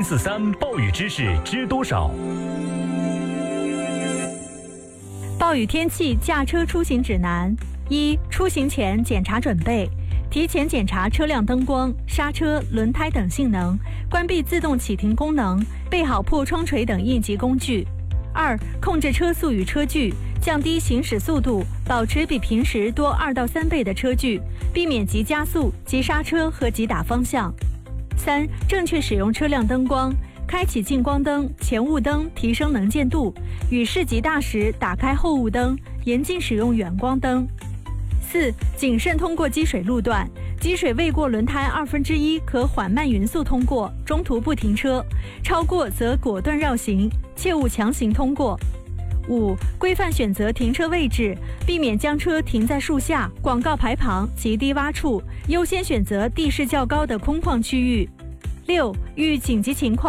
043暴雨知识知多少？ 暴雨天气驾车出行指南：一、出行前检查准备，提前检查车辆灯光、刹车、轮胎等性能，关闭自动启停功能，备好破窗锤等应急工具。二、控制车速与车距，降低行驶速度，保持比平时多2到3倍的车距，避免急加速、急刹车和急打方向。三、正确使用车辆灯光，开启近光灯、前雾灯，提升能见度；雨势极大时，打开后雾灯，严禁使用远光灯。四、谨慎通过积水路段，积水未过轮胎1/2可缓慢匀速通过，中途不停车，超过则果断绕行，切勿强行通过。五、规范选择停车位置，避免将车停在树下、广告牌旁及低洼处，优先选择地势较高的空旷区域。六、遇紧急情况